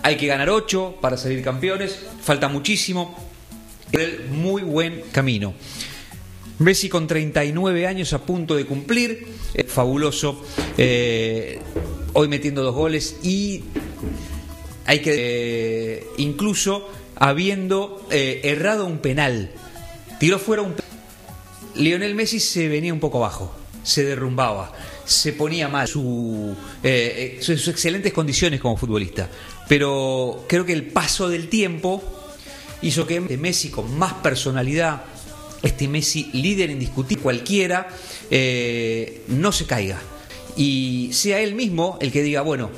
Hay que ganar 8 para salir campeones, falta muchísimo, el muy buen camino. Messi con 39 años a punto de cumplir, fabuloso, hoy metiendo 2 goles y hay que incluso habiendo errado un penal, tiró fuera un penal. Lionel Messi se venía un poco abajo, se derrumbaba, se ponía mal sus excelentes condiciones como futbolista, pero creo que el paso del tiempo hizo que Messi con más personalidad, este Messi líder indiscutible cualquiera, no se caiga y sea él mismo el que diga, bueno,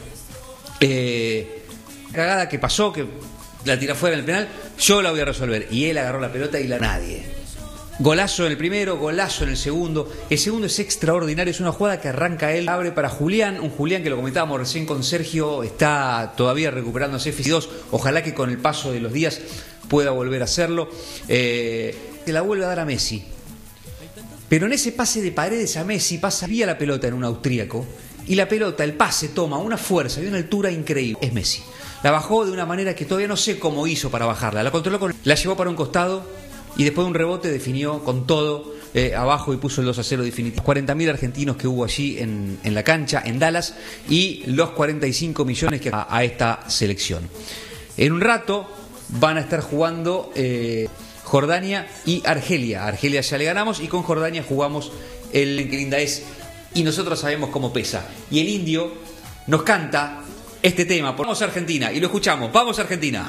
cagada que pasó, que la tira fuera en el penal, yo la voy a resolver, y él agarró la pelota y nadie. Golazo en el primero, golazo en el segundo. El segundo es extraordinario, es una jugada que arranca él, abre para Julián, un Julián que lo comentábamos recién con Sergio, está todavía recuperándose F2, ojalá que con el paso de los días pueda volver a hacerlo. Se la vuelve a dar a Messi. Pero en ese pase de Paredes a Messi pasa vía la pelota en un austríaco y la pelota, el pase toma una fuerza y una altura increíble. Es Messi. La bajó de una manera que todavía no sé cómo hizo para bajarla. La controló, la llevó para un costado y después de un rebote definió con todo abajo y puso el 2-0 definitivo. 40.000 argentinos que hubo allí en la cancha, en Dallas, y los 45 millones que a esta selección. En un rato van a estar jugando Jordania y Argelia. A Argelia ya le ganamos y con Jordania jugamos el que linda es y nosotros sabemos cómo pesa. Y el indio nos canta este tema. Vamos a Argentina y lo escuchamos. Vamos a Argentina.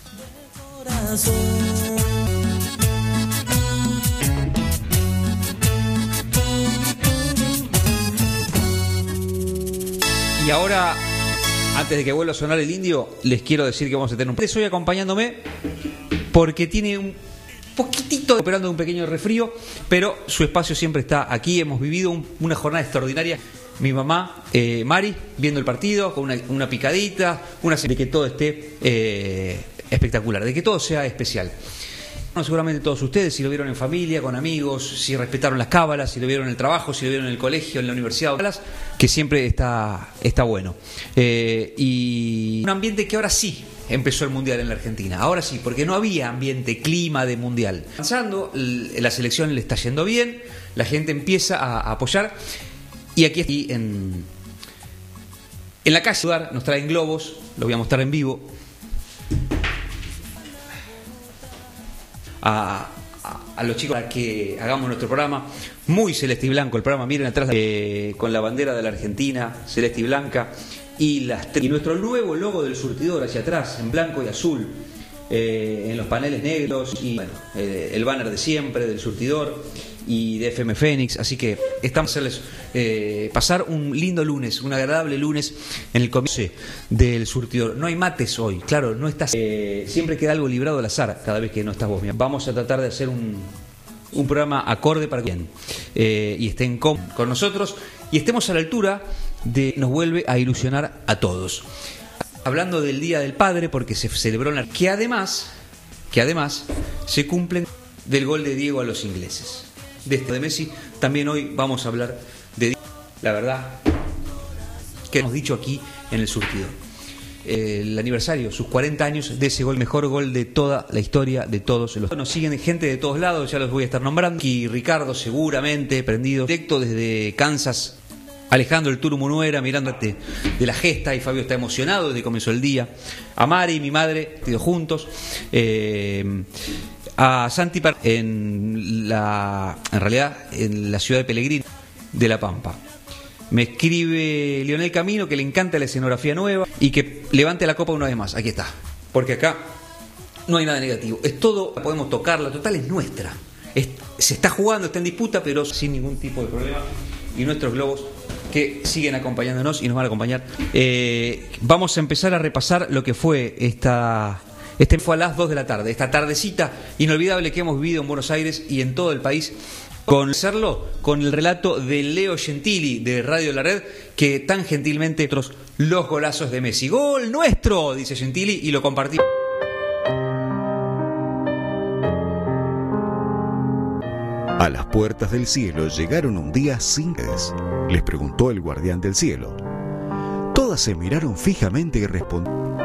Y ahora, antes de que vuelva a sonar el indio, les quiero decir que vamos a tener un... Estoy acompañándome porque tiene un poquitito, operando de un pequeño resfrío, pero su espacio siempre está aquí. Hemos vivido una jornada extraordinaria. Mi mamá, Mari, viendo el partido, con una picadita, de que todo esté espectacular, de que todo sea especial. Seguramente todos ustedes, si lo vieron en familia, con amigos, si respetaron las cábalas, si lo vieron en el trabajo, si lo vieron en el colegio, en la universidad, que siempre está bueno. Y un ambiente que ahora sí empezó el Mundial en la Argentina, ahora sí, porque no había ambiente, clima de Mundial. Avanzando, la selección le está yendo bien, la gente empieza a apoyar, y aquí en la calle nos traen globos, lo voy a mostrar en vivo. A los chicos para que hagamos nuestro programa muy celeste y blanco. El programa, miren atrás, con la bandera de la Argentina, celeste y blanca, y nuestro nuevo logo del surtidor hacia atrás, en blanco y azul, en los paneles negros, y bueno, el banner de siempre del surtidor y de FM Fénix. Así que estamos a hacerles pasar un lindo lunes, un agradable lunes en el comienzo del surtidor. No hay mates hoy, claro, no estás, siempre queda algo librado al azar cada vez que no estás vos. Vamos a tratar de hacer un programa acorde para que y estén con nosotros y estemos a la altura de nos vuelve a ilusionar a todos. Hablando del Día del Padre, porque se celebró que además se cumplen del gol de Diego a los ingleses. De Messi, también hoy vamos a hablar de la verdad que hemos dicho aquí en el surtidor. El aniversario, sus 40 años de ese gol, mejor gol de toda la historia de todos los. Nos siguen gente de todos lados, ya los voy a estar nombrando. Y Ricardo seguramente prendido directo desde Kansas. Alejandro el Turu Munuera mirando de la gesta y Fabio está emocionado desde que comenzó el día. A Mari, mi madre, ido juntos. A Santi en realidad en la ciudad de Pellegrini de La Pampa. Me escribe Lionel Camino que le encanta la escenografía nueva y que levante la copa una vez más. Aquí está, porque acá no hay nada negativo, es todo, podemos tocarla, total es nuestra, se está jugando, está en disputa, pero sin ningún tipo de problema. Y nuestros globos que siguen acompañándonos y nos van a acompañar. Vamos a empezar a repasar lo que fue fue a las 2 de la tarde, esta tardecita inolvidable que hemos vivido en Buenos Aires y en todo el país, con el relato de Leo Gentili de Radio La Red, que tan gentilmente los golazos de Messi. ¡Gol nuestro!, dice Gentili, y lo compartimos. A las puertas del cielo llegaron un día sin redes, les preguntó el guardián del cielo. Todas se miraron fijamente y respondieron.